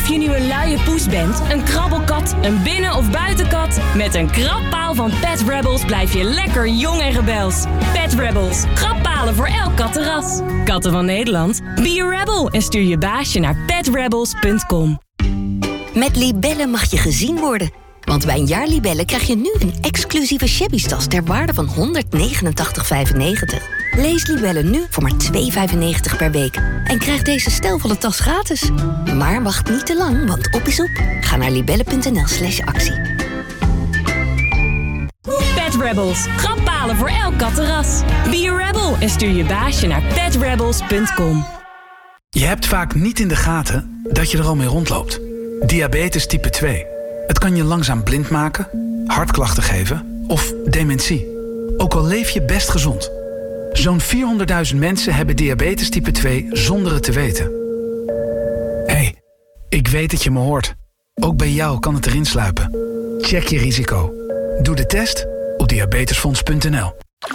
je nu een luie poes bent, een krabbelkat, een binnen- of buitenkat, met een krabpaal van Pet Rebels blijf je lekker jong en rebels. Pet Rebels, krabbpalen voor elk kattenras. Katten van Nederland, be a rebel en stuur je baasje naar petrebels.com. Met Libellen mag je gezien worden. Want bij een jaar Libellen krijg je nu een exclusieve shabby-tas ter waarde van €189,95. Lees Libellen nu voor maar €2,95 per week. En krijg deze stijlvolle tas gratis. Maar wacht niet te lang, want op is op. Ga naar libellen.nl/actie. Pet Rebels, krabbpalen voor elk kattenras. Be a rebel en stuur je baasje naar petrebels.com. Je hebt vaak niet in de gaten dat je er al mee rondloopt. Diabetes type 2. Het kan je langzaam blind maken, hartklachten geven of dementie. Ook al leef je best gezond. Zo'n 400.000 mensen hebben diabetes type 2 zonder het te weten. Hé, ik weet dat je me hoort. Ook bij jou kan het erin sluipen. Check je risico. Doe de test op diabetesfonds.nl.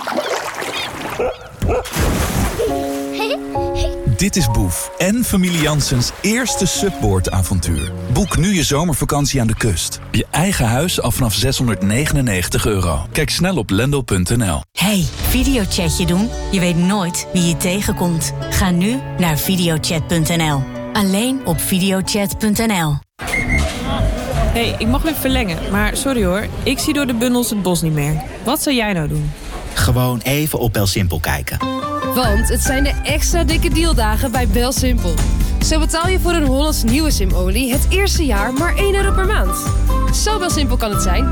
Dit is Boef en familie Janssens eerste Subboard-avontuur. Boek nu je zomervakantie aan de kust. Je eigen huis al vanaf €699. Kijk snel op lendo.nl. Hey, videochatje doen? Je weet nooit wie je tegenkomt. Ga nu naar videochat.nl. Alleen op videochat.nl. Hey, ik mag weer verlengen, maar sorry hoor. Ik zie door de bundels het bos niet meer. Wat zou jij nou doen? Gewoon even op BelSimpel kijken. Want het zijn de extra dikke dealdagen bij BelSimpel. Zo betaal je voor een Hollands nieuwe simolie het eerste jaar maar €1 per maand. Zo BelSimpel kan het zijn.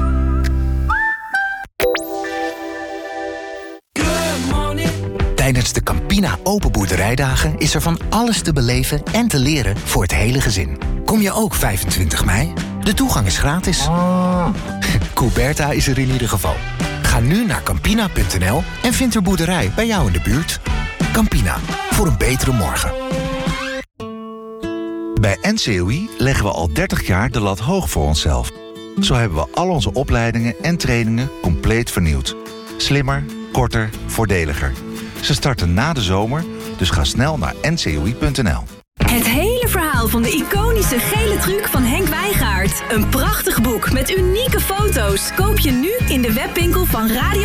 Tijdens de Campina Open Boerderijdagen is er van alles te beleven en te leren voor het hele gezin. Kom je ook 25 mei? De toegang is gratis. Couberta is er in ieder geval. Ga nu naar Campina.nl en vind er boerderij bij jou in de buurt. Campina, voor een betere morgen. Bij NCOI leggen we al 30 jaar de lat hoog voor onszelf. Zo hebben we al onze opleidingen en trainingen compleet vernieuwd. Slimmer, korter, voordeliger. Ze starten na de zomer, dus ga snel naar ncoi.nl. Het hele verhaal van de iconische gele truc van Henk Wijngaard. Een prachtig boek met unieke foto's. Koop je nu in de webwinkel van Radio